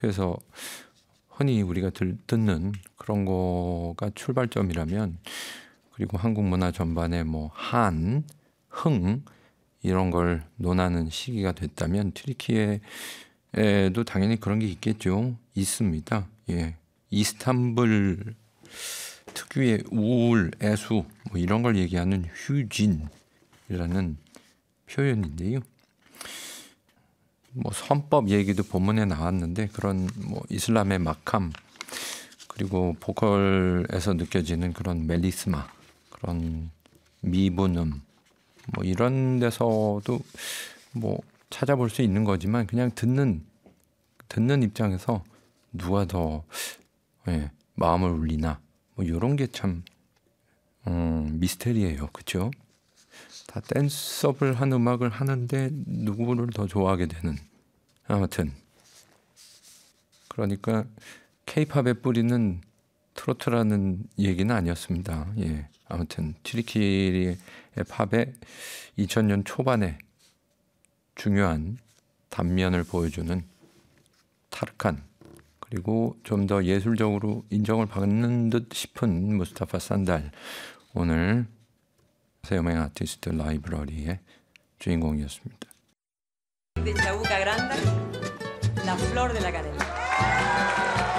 그래서 흔히 우리가 듣는 그런 거가 출발점이라면, 그리고 한국 문화 전반에 뭐 한, 흥 이런 걸 논하는 시기가 됐다면 튀르키예에도 당연히 그런 게 있겠죠. 있습니다. 예, 이스탄불 특유의 우울, 애수 뭐 이런 걸 얘기하는 휴진이라는 표현인데요. 뭐 선법 얘기도 본문에 나왔는데, 그런 뭐 이슬람의 막함, 그리고 보컬에서 느껴지는 그런 멜리스마, 그런 미분음, 뭐 이런 데서도 뭐 찾아볼 수 있는 거지만, 그냥 듣는 입장에서 누가 더 마음을 울리나, 뭐 이런 게 참 미스테리예요. 그렇죠? 다 댄스업을 한 음악을 하는데 누구를 더 좋아하게 되는, 아무튼 그러니까 케이팝의 뿌리는 트로트라는 얘기는 아니었습니다. 예, 아무튼 튀르키예의 팝의 2000년 초반에 중요한 단면을 보여주는 타르칸, 그리고 좀 더 예술적으로 인정을 받는 듯 싶은 무스타파 산달, 오늘 세요맹 아티스트 라이브러리의 주인공이었습니다. De Chabuca Granda, la flor de la canela.